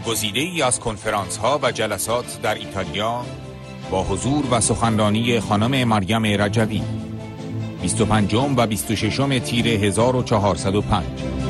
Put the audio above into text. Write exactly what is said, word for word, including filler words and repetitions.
گزیده‌ای از کنفرانس‌ها و جلسات در ایتالیا با حضور و سخنرانی خانم مریم رجوی بیست و پنجم و بیست و ششم تیر هزار و چهارصد و پنج.